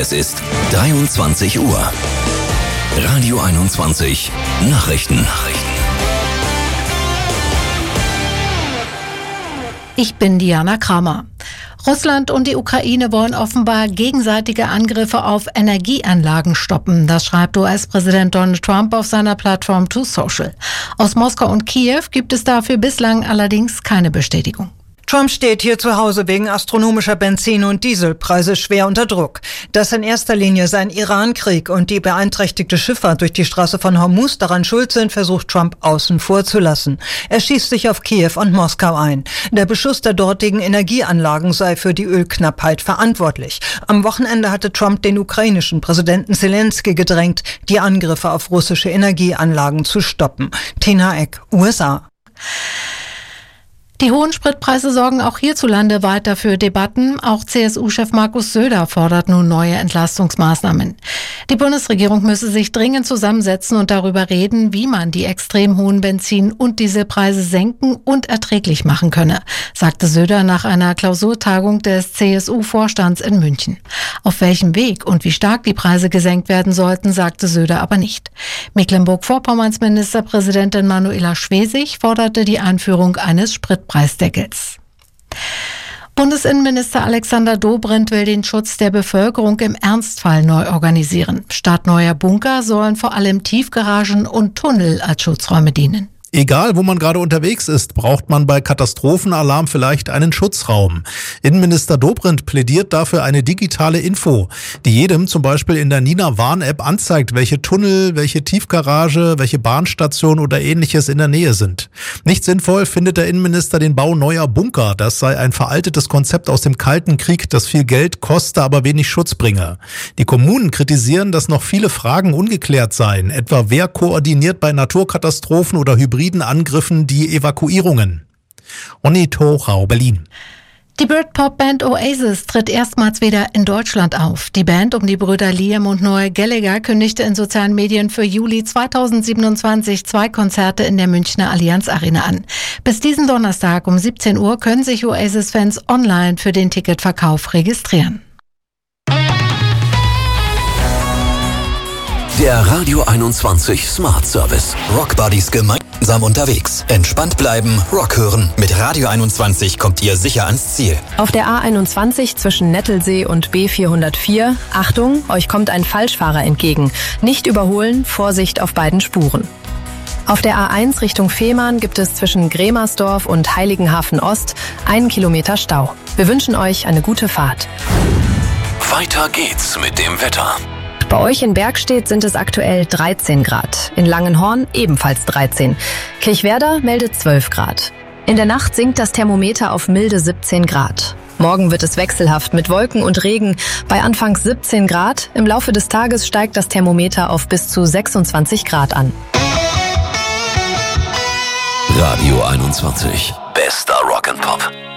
Es ist 23 Uhr. Radio 21 Nachrichten. Ich bin Diana Kramer. Russland und die Ukraine wollen offenbar gegenseitige Angriffe auf Energieanlagen stoppen. Das schreibt US-Präsident Donald Trump auf seiner Plattform Truth Social. Aus Moskau und Kiew gibt es dafür bislang allerdings keine Bestätigung. Trump steht hier zu Hause wegen astronomischer Benzin- und Dieselpreise schwer unter Druck. Dass in erster Linie sein Iran-Krieg und die beeinträchtigte Schifffahrt durch die Straße von Hormuz daran schuld sind, versucht Trump außen vor zu lassen. Er schießt sich auf Kiew und Moskau ein. Der Beschuss der dortigen Energieanlagen sei für die Ölknappheit verantwortlich. Am Wochenende hatte Trump den ukrainischen Präsidenten Zelensky gedrängt, die Angriffe auf russische Energieanlagen zu stoppen. Tina Eck, USA. Die hohen Spritpreise sorgen auch hierzulande weiter für Debatten. Auch CSU-Chef Markus Söder fordert nun neue Entlastungsmaßnahmen. Die Bundesregierung müsse sich dringend zusammensetzen und darüber reden, wie man die extrem hohen Benzin- und Dieselpreise senken und erträglich machen könne, sagte Söder nach einer Klausurtagung des CSU-Vorstands in München. Auf welchem Weg und wie stark die Preise gesenkt werden sollten, sagte Söder aber nicht. Mecklenburg-Vorpommerns Ministerpräsidentin Manuela Schwesig forderte die Einführung eines Spritpreisdeckels. Bundesinnenminister Alexander Dobrindt will den Schutz der Bevölkerung im Ernstfall neu organisieren. Statt neuer Bunker sollen vor allem Tiefgaragen und Tunnel als Schutzräume dienen. Egal, wo man gerade unterwegs ist, braucht man bei Katastrophenalarm vielleicht einen Schutzraum. Innenminister Dobrindt plädiert dafür eine digitale Info, die jedem zum Beispiel in der Nina-Warn-App anzeigt, welche Tunnel, welche Tiefgarage, welche Bahnstation oder ähnliches in der Nähe sind. Nicht sinnvoll findet der Innenminister den Bau neuer Bunker. Das sei ein veraltetes Konzept aus dem Kalten Krieg, das viel Geld koste, aber wenig Schutz bringe. Die Kommunen kritisieren, dass noch viele Fragen ungeklärt seien, etwa wer koordiniert bei Naturkatastrophen oder hybriden Angriffen die Evakuierungen. Onni Torau, Berlin. Die Britpop-Band Oasis tritt erstmals wieder in Deutschland auf. Die Band um die Brüder Liam und Noel Gallagher kündigte in sozialen Medien für Juli 2027 2 Konzerte in der Münchner Allianz Arena an. Bis diesen Donnerstag um 17 Uhr können sich Oasis-Fans online für den Ticketverkauf registrieren. Der Radio 21 Smart Service. Rock Buddies gemeinsam unterwegs. Entspannt bleiben, Rock hören. Mit Radio 21 kommt ihr sicher ans Ziel. Auf der A21 zwischen Nettelsee und B404, Achtung, euch kommt ein Falschfahrer entgegen. Nicht überholen, Vorsicht auf beiden Spuren. Auf der A1 Richtung Fehmarn gibt es zwischen Gremersdorf und Heiligenhafen Ost 1 Kilometer Stau. Wir wünschen euch eine gute Fahrt. Weiter geht's mit dem Wetter. Bei euch in Bergstedt sind es aktuell 13 Grad. In Langenhorn ebenfalls 13. Kirchwerder meldet 12 Grad. In der Nacht sinkt das Thermometer auf milde 17 Grad. Morgen wird es wechselhaft mit Wolken und Regen bei anfangs 17 Grad. Im Laufe des Tages steigt das Thermometer auf bis zu 26 Grad an. Radio 21. Bester Rock'n'Pop.